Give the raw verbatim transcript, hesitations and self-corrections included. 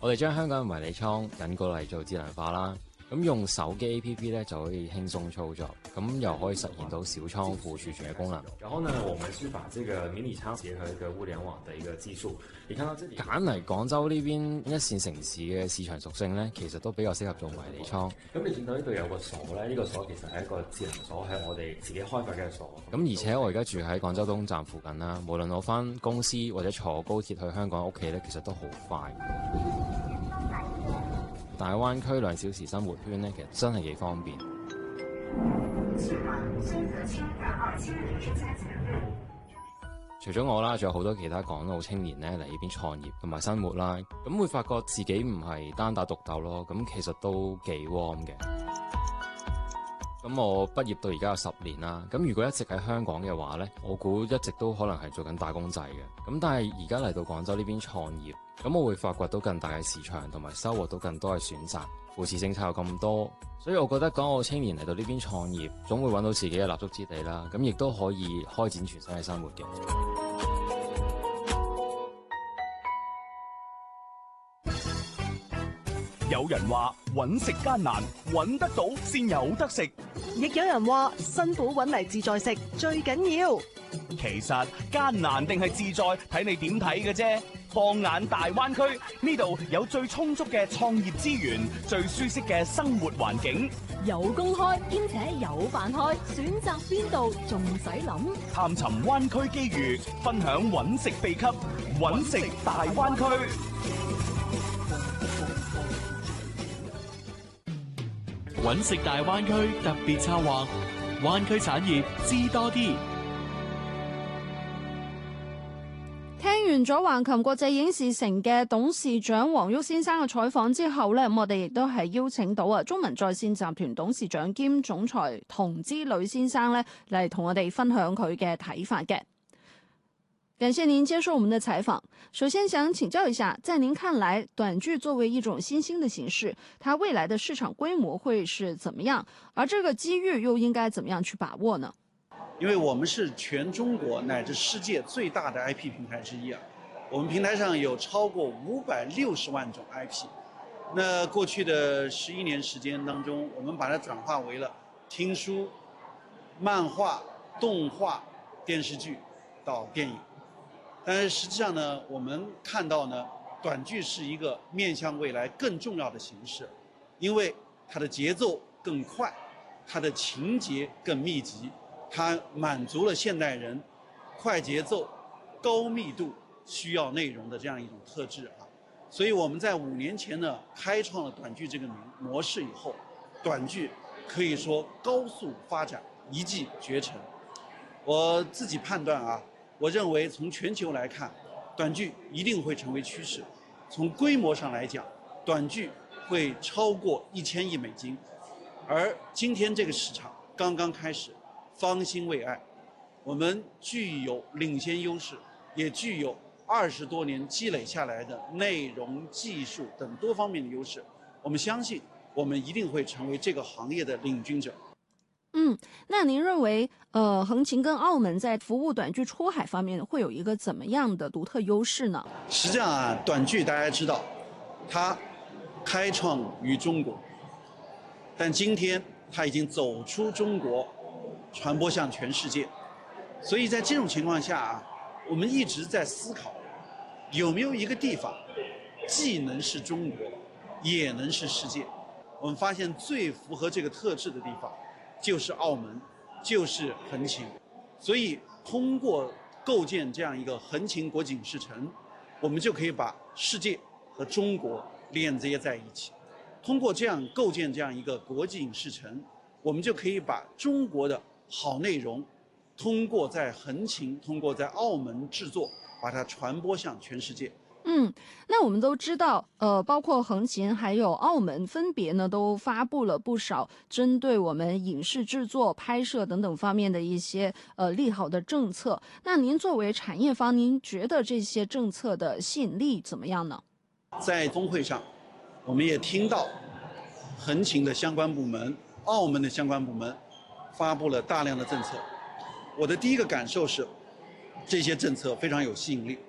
我哋將香港嘅迷你倉引過嚟做智能化啦。咁用手機 A P P 咧就可以輕鬆操作，咁又可以實現到小倉庫儲存嘅功能。 然後呢，我們是把這個迷你倉結合一個物聯網的一個技術。你看到這裡， 揀嚟廣州呢邊一線城市嘅市場屬性咧，其實都比較適合做迷你倉。 咁你見到呢度有個鎖咧，呢、這個鎖其實係一個智能鎖，係我哋自己開發嘅鎖。 咁而且我而家住喺廣州東站附近啦，無論我返公司或者坐高鐵去香港屋企咧，其實都好快。大灣區兩小時生活圈咧，其實真係幾方便。除咗我啦，仲有好多其他港澳青年咧嚟呢邊創業同埋生活啦，咁會發覺自己唔係單打獨鬥咯，咁其實都幾 warm 嘅。咁我畢業到而家有十年啦，咁如果一直喺香港嘅話呢，我估一直都可能係做緊打工仔嘅。咁但係而家嚟到廣州呢邊創業，咁我會發掘到更大嘅市場，同埋收穫到更多嘅選擇。扶持政策有咁多，所以我覺得港澳青年嚟到呢邊創業，總會揾到自己嘅立足之地啦。咁亦都可以開展全新嘅生活嘅。 有人話揾食艱難，揾得到先有得食； 亦有人話辛苦揾嚟自在食最緊要。 其實艱難定係自在，睇你點睇嘅啫。放眼大灣區，呢度有最充足嘅創業資源，最舒適嘅生活環境， 有工開兼且有飯開，選擇邊度仲使諗？ 探尋灣區機遇，分享揾食秘笈，揾食大灣區。 揾食大灣區特別策劃，灣區產業知多啲。 聽完咗橫琴國際影視城嘅董事長黃旭先生嘅採訪之後呢，咁我哋亦都係邀請到啊中文在線集團董事長兼總裁童之呂先生呢嚟同我哋分享佢嘅睇法嘅。感謝您接受我們的採訪。首先想請教一下，在您看來，短劇作為一種新興的形式，它未來的市場規模會是怎麼樣？而這個機遇又應該怎麼樣去把握呢？ 因為我們是全中國乃至世界最大的 I P 平台之一啊，我們平台上有超過五百六十萬種 I P。那過去的十一年時間當中，我們把它轉化為了聽書、漫畫、動畫、電視劇到電影。但是實際上呢，我們看到呢，短劇是一個面向未來更重要的形式，因為它的節奏更快，它的情節更密集。它滿足了現代人快節奏、高密度需要內容的這樣一種特質啊，所以我們在五年前呢開創了短劇這個模式以後，短劇可以說高速發展，一騎絕塵。我自己判斷啊，我認為從全球來看，短劇一定會成為趨勢。從規模上來講，短劇會超過一千億美金，而今天這個市場剛剛開始。方興未艾，我們具有領先優勢，也具有二十多年積累下來的內容、技術等多方面的優勢。我們相信，我們一定會成為這個行業的領軍者。 嗯，那您認為，呃，橫琴跟澳門在服務短劇出海方面會有一個怎麼樣的獨特優勢呢？ 實際上啊，短劇大家知道，它開創於中國，但今天它已經走出中國。傳播向全世界，所以在這種情況下啊，我們一直在思考，有沒有一個地方既能是中國，也能是世界。我們發現最符合這個特質的地方，就是澳門，就是橫琴。所以通過構建這樣一個橫琴國際影視城，我們就可以把世界和中國連接在一起。通過這樣構建這樣一個國際影視城，我們就可以把中國的好內容，通過在橫琴，通過在澳門製作，把它傳播向全世界。 嗯，那我們都知道，呃，包括橫琴還有澳門，分別呢都發布了不少針對我們影視製作、拍攝等等方面的一些呃利好的政策。那您作為產業方，您覺得這些政策的吸引力怎麼樣呢？ 在峰會上，我們也聽到橫琴的相關部門、澳門的相關部門發布了大量的政策，我的第一個感受是，這些政策非常有吸引力。